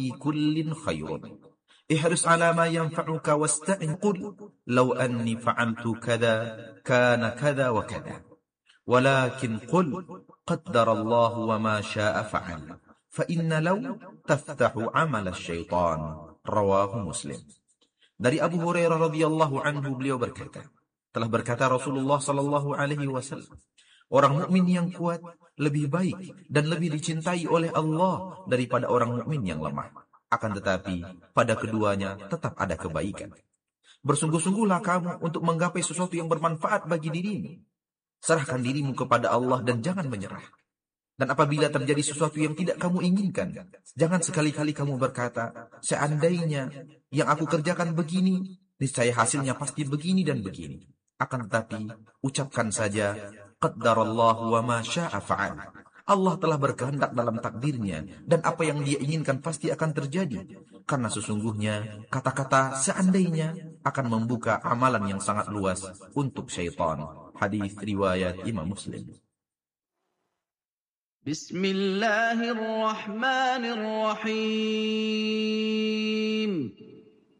وفي كل خير احرص على ما ينفعك واستعن قل لو أني فعلت كذا كان كذا وكذا ولكن قل قدر الله وما شاء فعل فإن لو تفتح عمل الشيطان رواه مسلم. Dari Abu Hurairah radhiyallahu anhu, beliau berkata, telah berkata Rasulullah sallallahu alaihi wasallam, orang mukmin yang kuat lebih baik dan lebih dicintai oleh Allah daripada orang mukmin yang lemah. Akan tetapi pada keduanya tetap ada kebaikan. Bersungguh-sungguhlah kamu untuk menggapai sesuatu yang bermanfaat bagi dirimu. Serahkan dirimu kepada Allah dan jangan menyerah. Dan apabila terjadi sesuatu yang tidak kamu inginkan, jangan sekali-kali kamu berkata, seandainya yang aku kerjakan begini, niscaya hasilnya pasti begini dan begini. Akan tetapi, ucapkan saja, qaddarallahu wa ma syaa fa'al. Allah telah berkehendak dalam takdirnya, dan apa yang dia inginkan pasti akan terjadi. Karena sesungguhnya, kata-kata seandainya akan membuka amalan yang sangat luas untuk syaitan. Hadis riwayat Imam Muslim. Bismillahirrahmanirrahim.